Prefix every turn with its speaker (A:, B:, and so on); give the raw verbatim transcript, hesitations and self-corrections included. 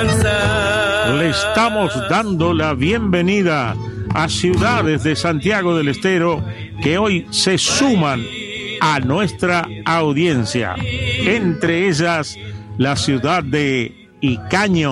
A: esperanza.
B: Le estamos dando la bienvenida a ciudades de Santiago del Estero que hoy se suman a nuestra audiencia. Entre ellas, la ciudad de Icaño.